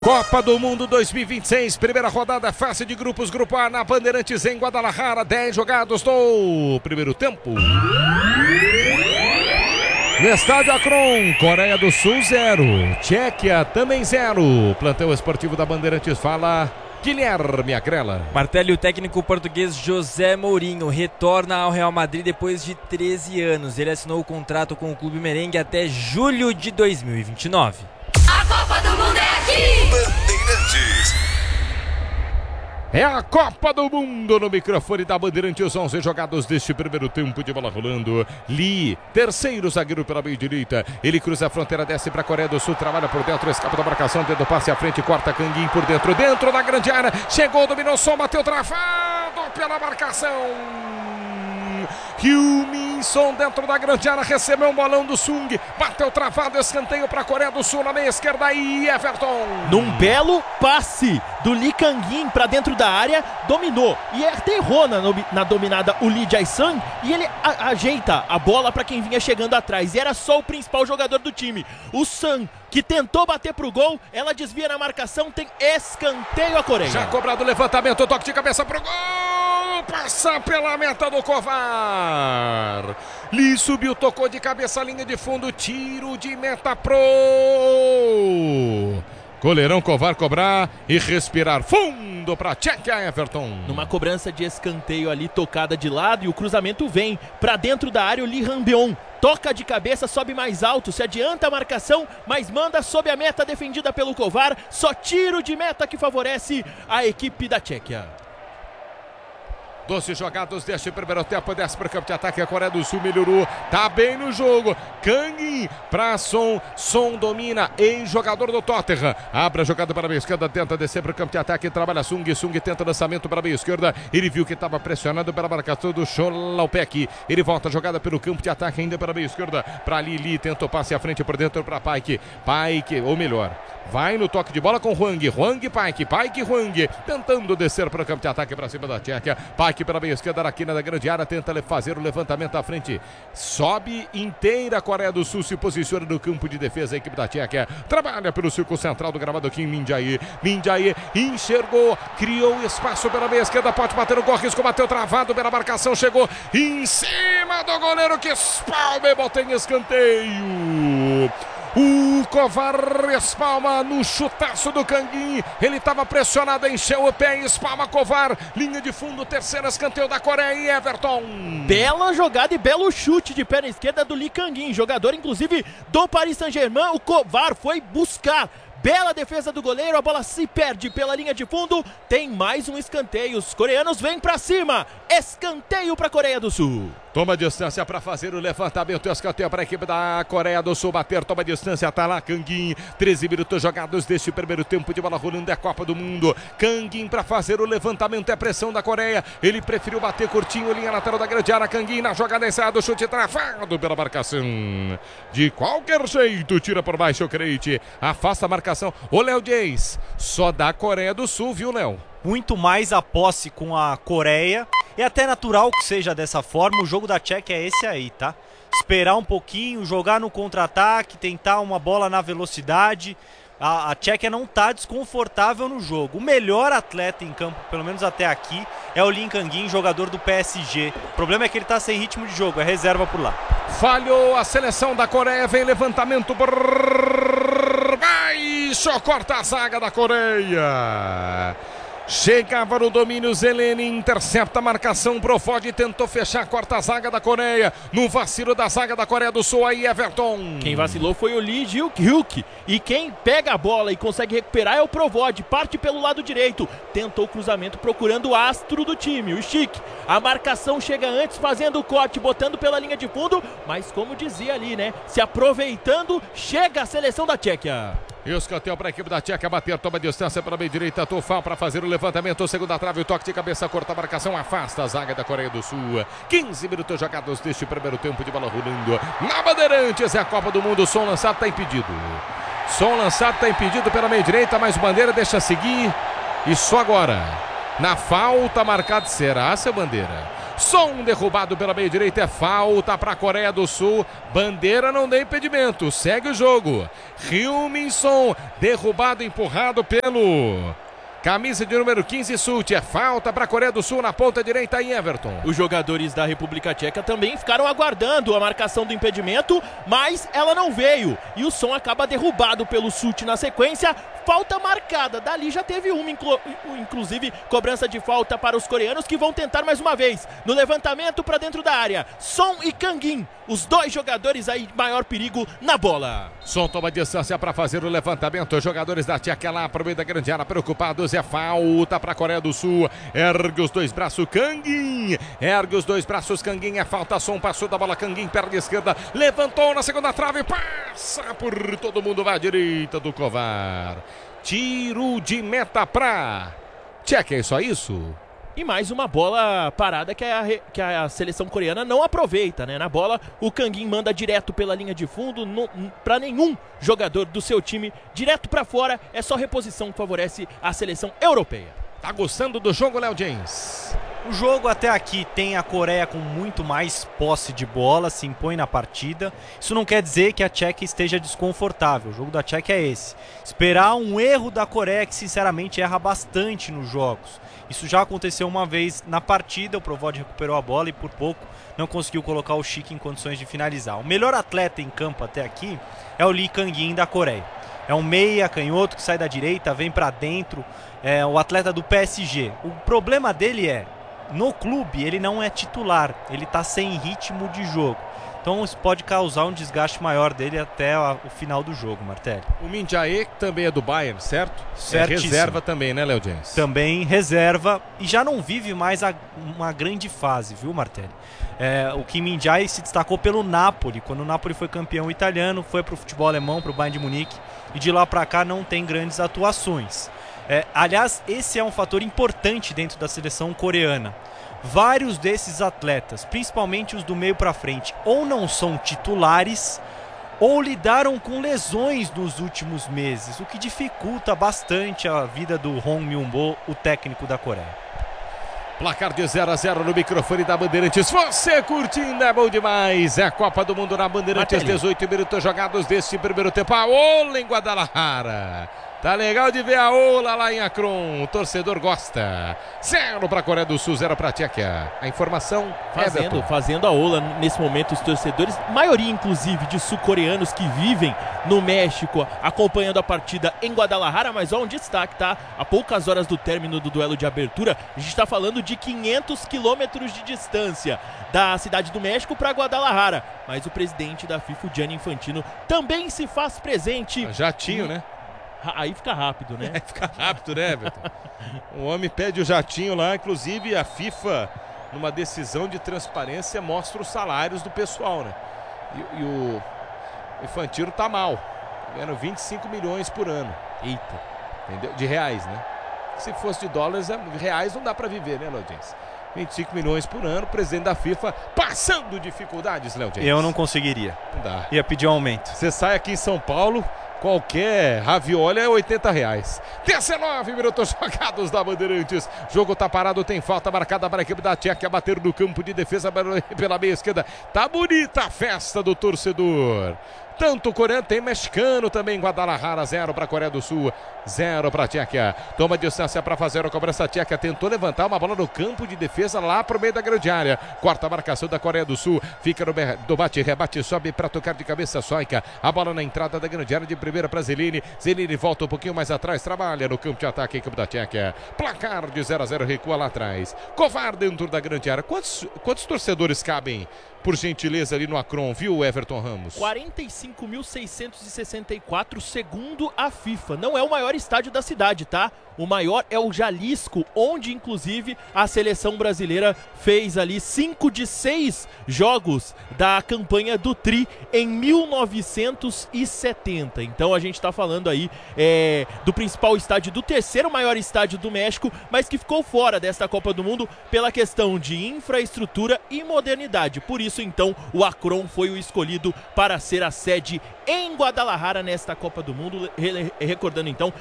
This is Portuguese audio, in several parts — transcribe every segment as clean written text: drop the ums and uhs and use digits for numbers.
Copa do Mundo 2026, primeira rodada, fase de grupos, Grupo A na Bandeirantes em Guadalajara, 10 jogados do primeiro tempo. No estádio Akron, Coreia do Sul 0, Tchequia também 0. Plantão esportivo da Bandeirantes fala Guilherme Agrela. Martelli, o técnico português José Mourinho retorna ao Real Madrid depois de 13 anos. Ele assinou o contrato com o clube merengue até julho de 2029. A Copa do Mundo é aqui! Bandeirantes. É a Copa do Mundo no microfone da Bandeirantes, 11 jogados deste primeiro tempo de bola rolando. Lee, terceiro zagueiro pela meia direita. Ele cruza a fronteira, desce para a Coreia do Sul, trabalha por dentro, escapa da marcação, tendo passe à frente, corta Kangin por dentro da grande área. Chegou, dominou, só bateu travado pela marcação. Hilminson dentro da grande área, recebeu um bolão do Sung, bateu travado, escanteio para a Coreia do Sul na meia esquerda e Everton. Num belo passe do Lee Kangin para dentro da área, dominou e errou na dominada o Lee Jae-sung e ele ajeita a bola para quem vinha chegando atrás. E era só o principal jogador do time, o Sun, que tentou bater pro gol, ela desvia na marcação, tem escanteio a Coreia. Já cobrado o levantamento, toque de cabeça pro gol, passa pela meta do Kovar. Lee subiu, tocou de cabeça, linha de fundo, tiro de meta pro goleirão Kovar cobrar e respirar fundo para Tchequia, Everton. Numa cobrança de escanteio ali, tocada de lado, e o cruzamento vem para dentro da área, o Lee Han-beon toca de cabeça, sobe mais alto, se adianta a marcação, mas manda sob a meta defendida pelo Kovar. Só tiro de meta que favorece a equipe da Tchequia. 12 jogados deste primeiro tempo, desce para o campo de ataque, a Coreia do Sul melhorou, tá bem no jogo. Kangin para Son domina, ex-jogador do Tottenham, abre a jogada para a meia esquerda, tenta descer para o campo de ataque, trabalha Sung tenta lançamento para a meia esquerda, ele viu que estava pressionado pela marcação do Cholaupek, ele volta a jogada pelo campo de ataque ainda para a meia esquerda, para Lee tentou passe à frente por dentro para Paik, ou melhor, vai no toque de bola com Hwang, Paik, Hwang, tentando descer para o campo de ataque para cima da Tchequia, Paik pela meia esquerda, na quina da grande área, tenta fazer o levantamento à frente, sobe inteira a Coreia do Sul, se posiciona no campo de defesa, a equipe da Tchequia trabalha pelo círculo central do gramado aqui em Min Jae enxergou, criou espaço pela meia esquerda, pode bater o gol, risco, bateu travado pela marcação, chegou em cima do goleiro que espalma e bota em escanteio. O Kovar espalma no chutaço do Kangin, ele estava pressionado, encheu o pé e espalma Kovar, linha de fundo, terceiro escanteio da Coreia e Everton. Bela jogada e belo chute de perna esquerda do Lee Kangin, jogador inclusive do Paris Saint-Germain. O Kovar foi buscar, bela defesa do goleiro, a bola se perde pela linha de fundo, tem mais um escanteio, os coreanos vêm pra cima, escanteio pra Coreia do Sul. Toma distância para fazer o levantamento, escanteio para a equipe da Coreia do Sul bater, toma distância, tá lá Kangin, 13 minutos jogados deste primeiro tempo de bola rolando, é Copa do Mundo. Kangin para fazer o levantamento, é pressão da Coreia, ele preferiu bater curtinho, linha lateral da grande área, Kangin na jogada ensaiada, o chute travado pela marcação. De qualquer jeito, tira por baixo o Creit, afasta a marcação, o Léo Jace, só da Coreia do Sul, viu, Léo? Muito mais a posse com a Coreia. É até natural que seja dessa forma. O jogo da Tchequia é esse aí, tá? Esperar um pouquinho, jogar no contra-ataque, tentar uma bola na velocidade. A Tchequia não tá desconfortável no jogo. O melhor atleta em campo, pelo menos até aqui, é o Lee Kangin, jogador do PSG. O problema é que ele tá sem ritmo de jogo, é reserva por lá. Falhou a seleção da Coreia, vem levantamento por baixo, corta a zaga da Coreia. Chegava no domínio, Zeleny intercepta a marcação, Profod tentou fechar, corta a zaga da Coreia, no vacilo da zaga da Coreia do Sul, aí Everton. Quem vacilou foi o Lee Hyuk, e quem pega a bola e consegue recuperar é o Provod, parte pelo lado direito, tentou o cruzamento procurando o astro do time, o Chic, a marcação chega antes fazendo o corte, botando pela linha de fundo, mas como dizia ali, né, se aproveitando, chega a seleção da Tchequia. E o escanteio para a equipe da Tchequia bater, toma distância pela meia direita, Tofal para fazer o levantamento, segunda trave, o toque de cabeça, corta a marcação, afasta a zaga da Coreia do Sul. 15 minutos jogados deste primeiro tempo de bola rolando. Na Bandeirantes é a Copa do Mundo, som lançado está impedido. Som lançado está impedido pela meia direita, mas o Bandeira deixa seguir. E só agora, na falta marcada, será, seu Bandeira? Son derrubado pela meia direita, é falta para a Coreia do Sul. Bandeira não dá impedimento, segue o jogo. Heung-min Son derrubado, empurrado pelo camisa de número 15, Sult. É falta para a Coreia do Sul na ponta direita em Everton. Os jogadores da República Tcheca também ficaram aguardando a marcação do impedimento, mas ela não veio. E o Son acaba derrubado pelo Sult na sequência. Falta marcada, dali já teve uma, inclusive cobrança de falta para os coreanos, que vão tentar mais uma vez, no levantamento para dentro da área. Son e Kangin, os dois jogadores aí maior perigo na bola. Son toma distância para fazer o levantamento, os jogadores da Tchequia lá para o meio da grande área, preocupados, é falta para a Coreia do Sul, ergue os dois braços, Kangin, ergue os dois braços, Kangin, é falta, Son passou da bola, Kangin, perna esquerda, levantou na segunda trave, passa por todo mundo, vai à direita do Kovar. Tiro de meta pra Tchequia, é só isso? E mais uma bola parada que a seleção coreana não aproveita, né? Na bola, o Kangin manda direto pela linha de fundo, para nenhum jogador do seu time, direto para fora. É só reposição que favorece a seleção europeia. Tá gostando do jogo, Léo James? O jogo até aqui tem a Coreia com muito mais posse de bola, se impõe na partida. Isso não quer dizer que a Tchequia esteja desconfortável. O jogo da Tchequia é esse. Esperar um erro da Coreia, que sinceramente erra bastante nos jogos. Isso já aconteceu uma vez na partida, o Provod recuperou a bola e por pouco não conseguiu colocar o Chique em condições de finalizar. O melhor atleta em campo até aqui é o Lee Kang-in da Coreia. É um meia canhoto que sai da direita, vem pra dentro, é o atleta do PSG. O problema dele é, no clube ele não é titular, ele tá sem ritmo de jogo. Então isso pode causar um desgaste maior dele até o final do jogo, Martelli. O Min Jae também é do Bayern, certo? Certíssimo. É reserva também, né, Léo James? Também reserva e já não vive mais uma grande fase, viu, Martelli? O Kim Min-jae se destacou pelo Napoli, quando o Napoli foi campeão italiano, foi para o futebol alemão, para o Bayern de Munique, e de lá para cá não tem grandes atuações. Aliás, esse é um fator importante dentro da seleção coreana. Vários desses atletas, principalmente os do meio para frente, ou não são titulares ou lidaram com lesões nos últimos meses, o que dificulta bastante a vida do Hong Myung-bo, o técnico da Coreia. Placar de 0-0 no microfone da Bandeirantes. Você curtindo, é bom demais. É a Copa do Mundo na Bandeirantes. Martelli. 18 minutos jogados deste primeiro tempo. A Ola em Guadalajara. Tá legal de ver a Ola lá em Akron. O torcedor gosta. 0 para a Coreia do Sul, 0 para a Tchequia. A informação fazendo a Ola nesse momento, os torcedores, maioria inclusive de sul-coreanos que vivem no México, acompanhando a partida em Guadalajara. Mas ó, um destaque, tá? A poucas horas do término do duelo de abertura, a gente está falando de 500 quilômetros de distância da cidade do México para Guadalajara. Mas o presidente da FIFA, o Gianni Infantino, também se faz presente. Jatinho, né? Aí fica rápido, né? Fica rápido, né, Everton? O homem pede o jatinho lá, inclusive a FIFA, numa decisão de transparência, mostra os salários do pessoal, né? E o Infantino tá mal, tá ganhando 25 milhões por ano. Eita. Entendeu? De reais, né? Se fosse de dólares, reais não dá pra viver, né, Léo James? 25 milhões por ano, presidente da FIFA passando dificuldades, Léo James. Eu não conseguiria. Não dá. Ia pedir um aumento. Você sai aqui em São Paulo, qualquer ravioli é R$80. 19 minutos jogados da Bandeirantes. Jogo tá parado, tem falta marcada para a equipe da Tchequia. Bater no campo de defesa pela meia esquerda. Tá bonita a festa do torcedor. Tanto coreano, tem mexicano também. Guadalajara, 0 para a Coreia do Sul, 0 para a Tchequia. Toma distância para fazer a cobrança. A Tchequia tentou levantar uma bola no campo de defesa lá para o meio da grande área. Quarta marcação da Coreia do Sul. Fica no bate-rebate, sobe para tocar de cabeça. Soica. A bola na entrada da grande área de primeira para Zeline. Zeline volta um pouquinho mais atrás, trabalha no campo de ataque a equipe da Tchequia. Placar de 0-0, recua lá atrás. Kovar dentro da grande área. Quantos torcedores cabem, por gentileza, ali no Akron, viu, Everton Ramos? 45.664 segundo a FIFA. Não é o maior estádio da cidade, tá? O maior é o Jalisco, onde inclusive a seleção brasileira fez ali 5 de 6 jogos da campanha do Tri em 1970. Então a gente tá falando aí do principal estádio, do terceiro maior estádio do México, mas que ficou fora desta Copa do Mundo pela questão de infraestrutura e modernidade. Por isso então o Akron foi o escolhido para ser a sede sede em Guadalajara nesta Copa do Mundo. Recordando então,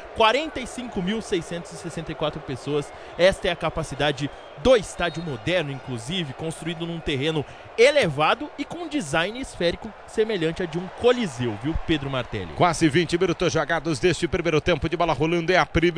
45.664 pessoas. Esta é a capacidade do estádio moderno, inclusive, construído num terreno elevado e com design esférico semelhante a de um coliseu, viu, Pedro Martelli? Quase 20 minutos jogados deste primeiro tempo de bola rolando. É a primeira